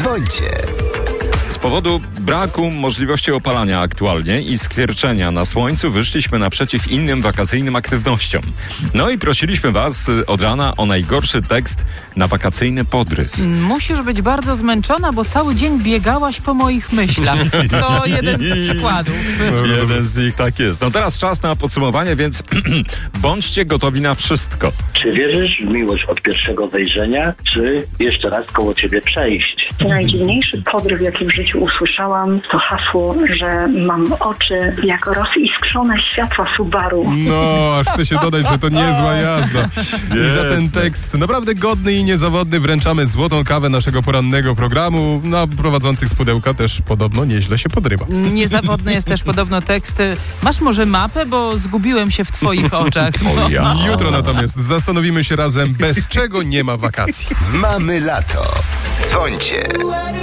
Dzwońcie. Z powodu braku możliwości opalania aktualnie i skwierczenia na słońcu wyszliśmy naprzeciw innym wakacyjnym aktywnościom. No i prosiliśmy was od rana o najgorszy tekst na wakacyjny podryw. Musisz być bardzo zmęczona, bo cały dzień biegałaś po moich myślach. To jeden z przykładów. Jeden z nich tak jest. No teraz czas na podsumowanie, więc bądźcie gotowi na wszystko. Czy wierzysz w miłość od pierwszego wejrzenia, czy jeszcze raz koło ciebie przejść? Najdziwniejszy podryw, jaki w życiu usłyszałam, to hasło, że mam oczy jak roziskrzone światła Subaru. No, aż chcę się dodać, że to niezła jazda. I za ten tekst naprawdę godny i niezawodny wręczamy złotą kawę naszego porannego programu. Na prowadzących z pudełka też podobno nieźle się podrywa. Niezawodny jest też podobno tekst. Masz może mapę, bo zgubiłem się w twoich oczach. O ja. Jutro natomiast zastanowimy się razem, bez czego nie ma wakacji. Mamy lato. Dzwońcie.